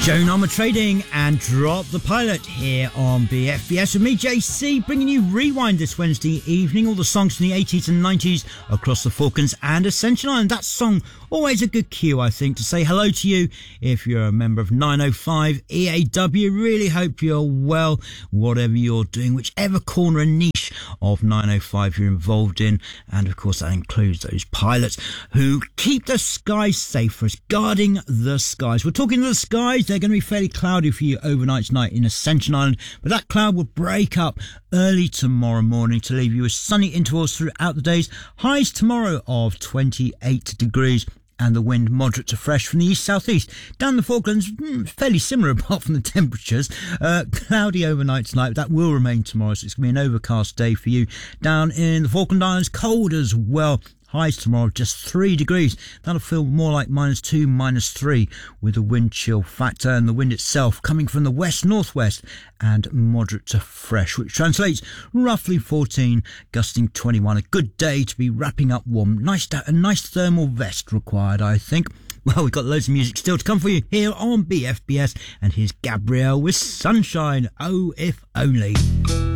Joan Armour Trading and Drop the Pilot here on BFBS with me, JC, bringing you Rewind this Wednesday evening. All the songs from the 80s and 90s across the Falklands and Ascension Island. That song, always a good cue, I think, to say hello to you if you're a member of 905 EAW. Really hope you're well, whatever you're doing, whichever corner and niche of 905 you're involved in. And of course, that includes those pilots who keep the skies safe for us, guarding the skies. We're talking to the skies. They're going to be fairly cloudy for you overnight tonight in Ascension Island, but that cloud will break up early tomorrow morning to leave you with sunny intervals throughout the days. Highs tomorrow of 28 degrees. And the wind moderate to fresh from the east-southeast. Down the Falklands, fairly similar apart from the temperatures. Cloudy overnight tonight, that will remain tomorrow, so it's going to be an overcast day for you. Down in the Falkland Islands, cold as well. Highs tomorrow just 3 degrees. That'll feel more like -2, -3 with the wind chill factor, and the wind itself coming from the west-northwest and moderate to fresh, which translates roughly 14, gusting 21. A good day to be wrapping up warm. A nice thermal vest required, I think. Well, we've got loads of music still to come for you here on BFBS, and here's Gabrielle with Sunshine. Oh, if only.